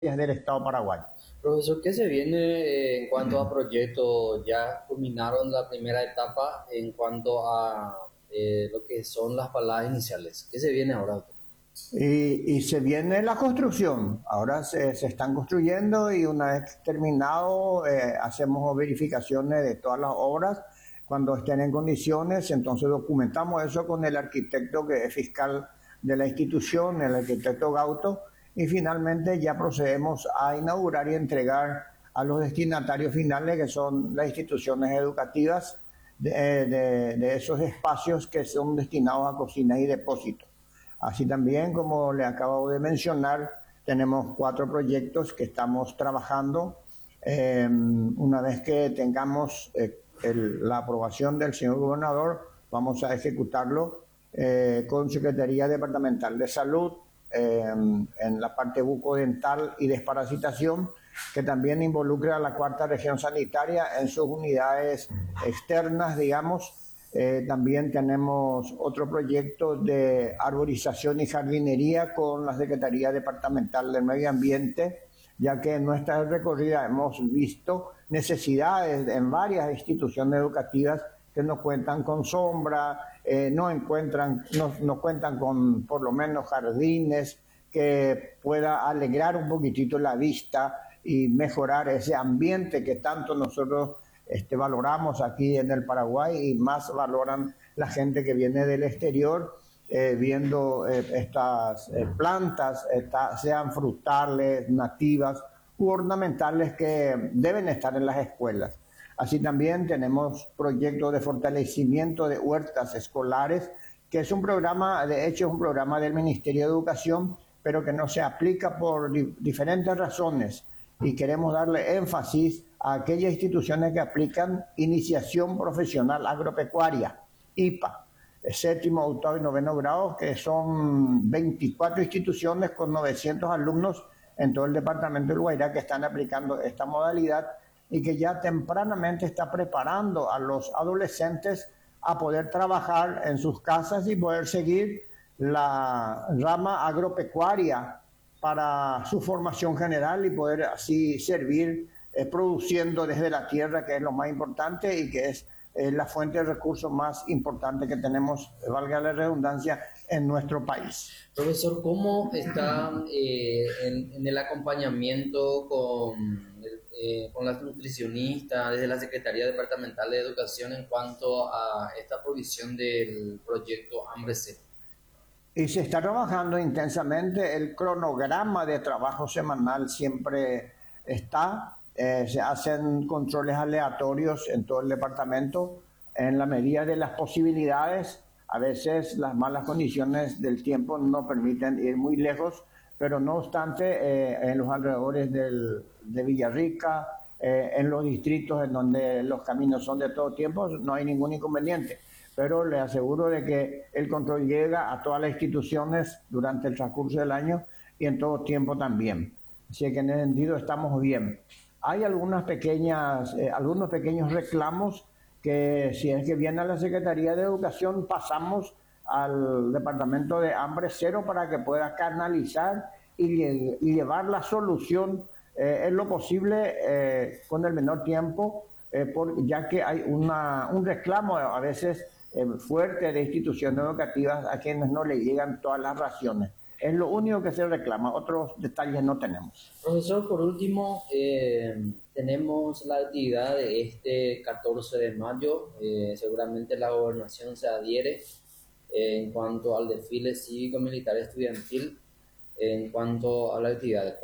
del Estado paraguayo. Profesor, ¿qué se viene en cuanto a proyectos? Ya culminaron la primera etapa en cuanto a lo que son las palabras iniciales. ¿Qué se viene ahora? Y se viene la construcción. Ahora se están construyendo y una vez terminado hacemos verificaciones de todas las obras. Cuando estén en condiciones, entonces documentamos eso con el arquitecto que es fiscal de la institución, el arquitecto Gauto, y finalmente ya procedemos a inaugurar y entregar a los destinatarios finales, que son las instituciones educativas de esos espacios que son destinados a cocinas y depósitos. Así también, como le acabo de mencionar, tenemos 4 proyectos que estamos trabajando. Una vez que tengamos la aprobación del señor gobernador, vamos a ejecutarlo con Secretaría Departamental de Salud en la parte bucodental y desparasitación, que también involucra a la 4ª región sanitaria en sus unidades externas, digamos. También tenemos otro proyecto de arborización y jardinería con la Secretaría Departamental del Medio Ambiente, ya que en nuestra recorrida hemos visto necesidades en varias instituciones educativas que no cuentan con sombra, no cuentan con por lo menos jardines que pueda alegrar un poquitito la vista y mejorar ese ambiente que tanto nosotros valoramos aquí en el Paraguay y más valoran la gente que viene del exterior viendo estas plantas, sean frutales, nativas u ornamentales, que deben estar en las escuelas. Así también tenemos proyectos de fortalecimiento de huertas escolares, que es un programa, de hecho es un programa del Ministerio de Educación, pero que no se aplica por diferentes razones, y queremos darle énfasis a aquellas instituciones que aplican iniciación profesional agropecuaria, IPA, 7º, 8º y 9º grado, que son 24 instituciones con 900 alumnos en todo el departamento del Guairá que están aplicando esta modalidad, y que ya tempranamente está preparando a los adolescentes a poder trabajar en sus casas y poder seguir la rama agropecuaria para su formación general y poder así servir produciendo desde la tierra, que es lo más importante y que es la fuente de recursos más importante que tenemos, valga la redundancia, en nuestro país. Profesor, ¿cómo está en el acompañamiento con las nutricionistas desde la Secretaría Departamental de Educación en cuanto a esta provisión del proyecto Hambre Cero? Y se está trabajando intensamente. El cronograma de trabajo semanal siempre está. Se hacen controles aleatorios en todo el departamento en la medida de las posibilidades. A veces las malas condiciones del tiempo no permiten ir muy lejos, pero no obstante, en los alrededores de Villarrica, en los distritos en donde los caminos son de todo tiempo, no hay ningún inconveniente. Pero le aseguro de que el control llega a todas las instituciones durante el transcurso del año y en todo tiempo también. Así que en ese sentido estamos bien. Hay algunos pequeños reclamos que, si es que viene a la Secretaría de Educación, pasamos al Departamento de Hambre Cero para que pueda canalizar y llevar la solución en lo posible con el menor tiempo, ya que hay un reclamo a veces fuerte de instituciones educativas a quienes no le llegan todas las raciones. Es lo único que se reclama, otros detalles no tenemos. Profesor, por último, tenemos la actividad de este 14 de mayo. Seguramente la gobernación se adhiere en cuanto al desfile cívico-militar estudiantil, en cuanto a la actividad de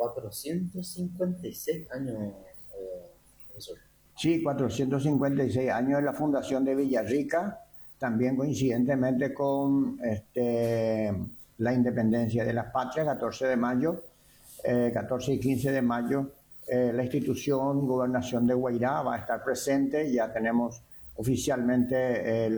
456 años, profesor. Sí, 456 años de la fundación de Villarrica, también coincidentemente con la independencia de la patria, 14 de mayo, 14 y 15 de mayo, la institución Gobernación de Guairá va a estar presente. Ya tenemos oficialmente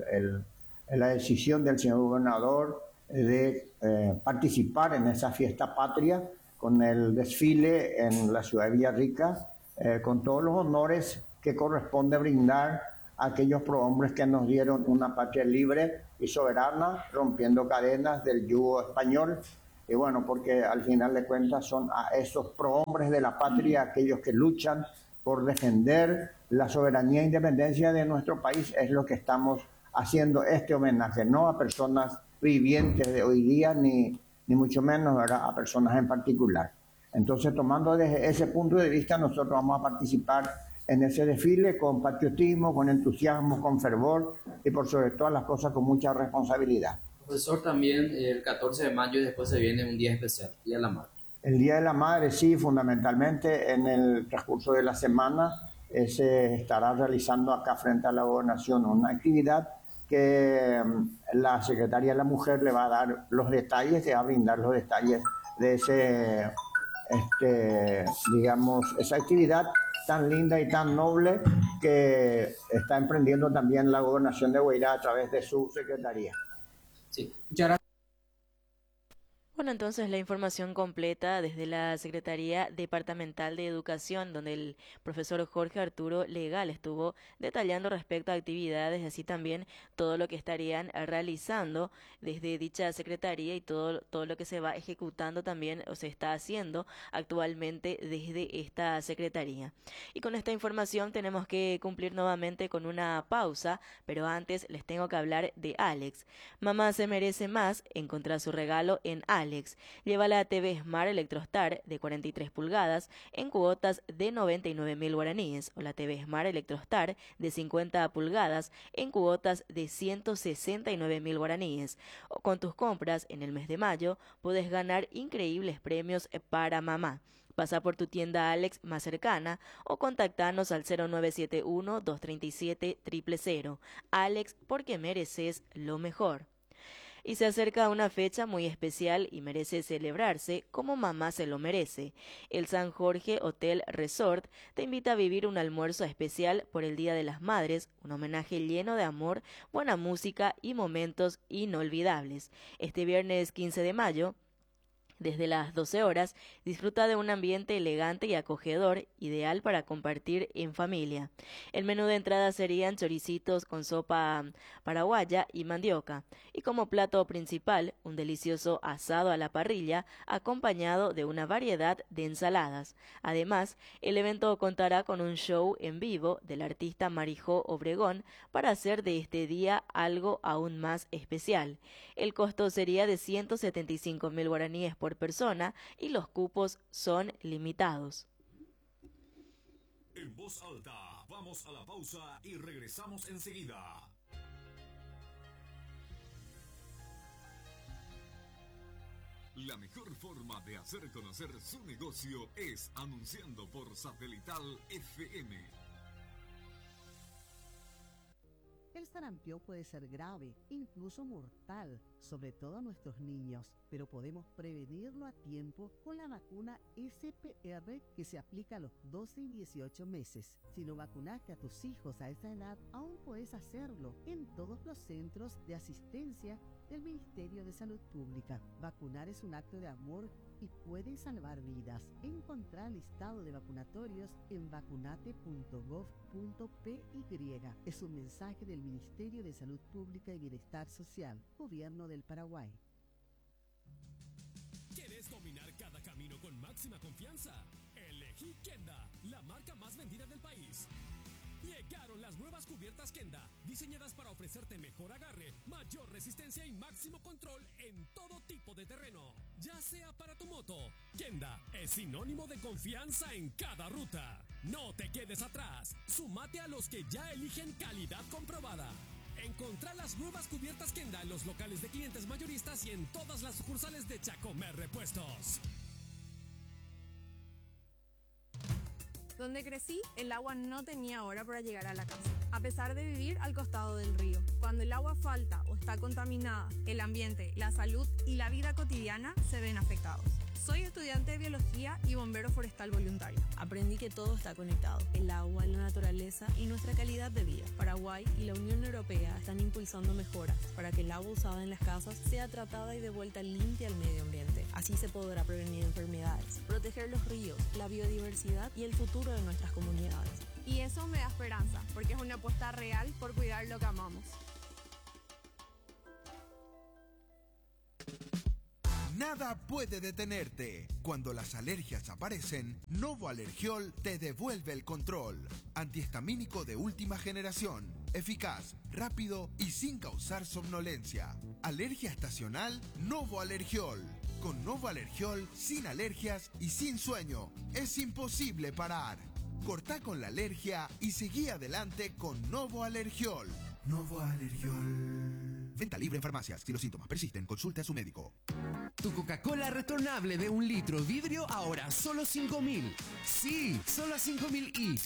la decisión del señor gobernador de participar en esa fiesta patria con el desfile en la ciudad de Villarrica, con todos los honores que corresponde brindar a aquellos prohombres que nos dieron una patria libre y soberana, rompiendo cadenas del yugo español, y bueno, porque al final de cuentas son a esos prohombres de la patria, aquellos que luchan por defender la soberanía e independencia de nuestro país, es lo que estamos haciendo este homenaje, no a personas vivientes de hoy día, ni mucho menos, ¿verdad?, a personas en particular. Entonces, tomando desde ese punto de vista, nosotros vamos a participar en ese desfile con patriotismo, con entusiasmo, con fervor y por sobre todas las cosas con mucha responsabilidad. Profesor, también el 14 de mayo y después se viene un día especial, Día de la Madre. El Día de la Madre, sí, fundamentalmente en el transcurso de la semana se estará realizando acá frente a la Gobernación una actividad que la Secretaría de la Mujer le va a dar los detalles, le va a brindar los detalles de esa actividad tan linda y tan noble que está emprendiendo también la Gobernación de Guairá a través de su secretaría. Sí, muchas gracias. Bueno, entonces la información completa desde la Secretaría Departamental de Educación, donde el profesor Jorge Arturo Legal estuvo detallando respecto a actividades, así también todo lo que estarían realizando desde dicha Secretaría y todo lo que se va ejecutando también o se está haciendo actualmente desde esta Secretaría. Y con esta información tenemos que cumplir nuevamente con una pausa, pero antes les tengo que hablar de Alex. Mamá se merece más, encontrar su regalo en Alex. Lleva la TV Smart Electrostar de 43 pulgadas en cuotas de 99.000 guaraníes o la TV Smart Electrostar de 50 pulgadas en cuotas de 169.000 guaraníes. O con tus compras en el mes de mayo puedes ganar increíbles premios para mamá. Pasa por tu tienda Alex más cercana o contactanos al 0971-237-000. Alex, porque mereces lo mejor. Y se acerca una fecha muy especial y merece celebrarse como mamá se lo merece. El San Jorge Hotel Resort te invita a vivir un almuerzo especial por el Día de las Madres, un homenaje lleno de amor, buena música y momentos inolvidables. Este viernes 15 de mayo, desde las 12 horas, disfruta de un ambiente elegante y acogedor, ideal para compartir en familia. El menú de entrada serían choricitos con sopa paraguaya y mandioca, y como plato principal, un delicioso asado a la parrilla, acompañado de una variedad de ensaladas. Además, el evento contará con un show en vivo del artista Marijó Obregón para hacer de este día algo aún más especial. El costo sería de 175.000 guaraníes por persona y los cupos son limitados. En voz alta, vamos a la pausa y regresamos enseguida. La mejor forma de hacer conocer su negocio es anunciando por Satelital FM. El sarampión puede ser grave, incluso mortal, sobre todo a nuestros niños, pero podemos prevenirlo a tiempo con la vacuna SPR que se aplica a los 12 y 18 meses. Si no vacunaste a tus hijos a esa edad, aún puedes hacerlo en todos los centros de asistencia del Ministerio de Salud Pública. Vacunar es un acto de amor y puede salvar vidas. Encontrar el listado de vacunatorios en vacunate.gov.py. Es un mensaje del Ministerio de Salud Pública y Bienestar Social, Gobierno del Paraguay. ¿Quieres dominar cada camino con máxima confianza? Elegí Kenda, la marca más vendida del país. Llegaron las nuevas cubiertas Kenda, diseñadas para ofrecerte mejor agarre, mayor resistencia y máximo control en todo tipo de terreno, ya sea para tu moto. Kenda es sinónimo de confianza en cada ruta. No te quedes atrás, súmate a los que ya eligen calidad comprobada. Encontrá las nuevas cubiertas Kenda en los locales de clientes mayoristas y en todas las sucursales de Chacomer Repuestos. Donde crecí, el agua no tenía hora para llegar a la casa, a pesar de vivir al costado del río. Cuando el agua falta o está contaminada, el ambiente, la salud y la vida cotidiana se ven afectados. Soy estudiante de biología y bombero forestal voluntario. Aprendí que todo está conectado, el agua, la naturaleza y nuestra calidad de vida. Paraguay y la Unión Europea están impulsando mejoras para que el agua usada en las casas sea tratada y de vuelta limpia al medio ambiente. Así se podrá prevenir enfermedades, proteger los ríos, la biodiversidad y el futuro de nuestras comunidades. Y eso me da esperanza, porque es una apuesta real por cuidar lo que amamos. Nada puede detenerte. Cuando las alergias aparecen, Novo Alergiol te devuelve el control. Antihistamínico de última generación. Eficaz, rápido y sin causar somnolencia. Alergia estacional, Novo Alergiol. Con Novo Alergiol, sin alergias y sin sueño, es imposible parar. Cortá con la alergia y seguí adelante con Novo Alergiol. Novo Alergiol. Venta libre en farmacias. Si los síntomas persisten, consulte a su médico. Tu Coca-Cola retornable de 1 litro vidrio ahora solo 5.000. Sí, solo 5.000 y...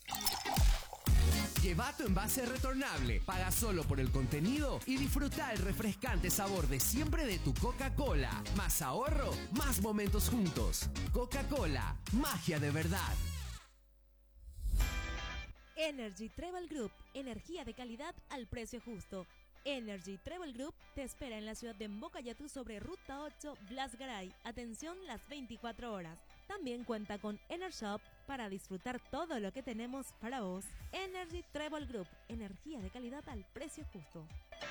Lleva tu envase retornable, paga solo por el contenido y disfruta el refrescante sabor de siempre de tu Coca-Cola. Más ahorro, más momentos juntos. Coca-Cola, magia de verdad. Energy Travel Group, energía de calidad al precio justo. Energy Travel Group te espera en la ciudad de Mbocayatú sobre Ruta 8, Blas Garay. Atención las 24 horas. También cuenta con EnerShop para disfrutar todo lo que tenemos para vos. Energy Travel Group, energía de calidad al precio justo.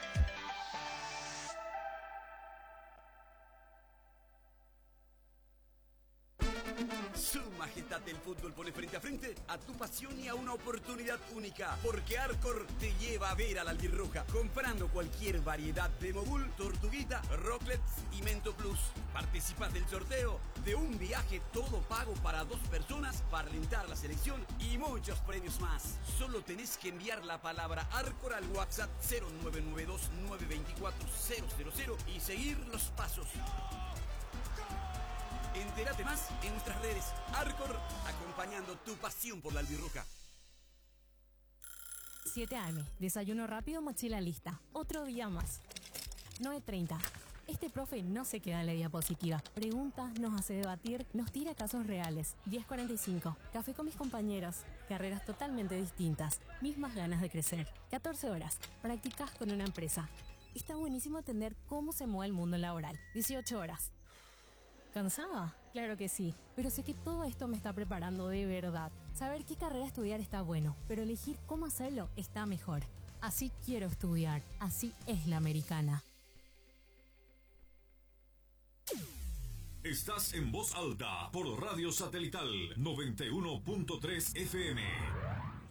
Su majestad del fútbol pone frente a frente a tu pasión y a una oportunidad única, porque Arcor te lleva a ver a la albirroja comprando cualquier variedad de mogul, tortuguita, rocklets y Mento Plus. Participas del sorteo de un viaje todo pago para 2 personas para alentar la selección y muchos premios más. Solo tenés que enviar la palabra Arcor al WhatsApp 0992 924 000 y seguir los pasos. Entérate más en nuestras redes. Arcor, acompañando tu pasión por la albirroja. 7 AM, desayuno rápido, mochila lista. Otro día más. 9:30. Este profe no se queda en la diapositiva. Pregunta, nos hace debatir, nos tira casos reales. 10:45. Café con mis compañeros. Carreras totalmente distintas. Mismas ganas de crecer. 14 horas. Practicas con una empresa. Está buenísimo entender cómo se mueve el mundo laboral. 18 horas. ¿Cansada? Claro que sí, pero sé que todo esto me está preparando de verdad. Saber qué carrera estudiar está bueno, pero elegir cómo hacerlo está mejor. Así quiero estudiar, así es la americana. Estás en voz alta por Radio Satelital 91.3 FM.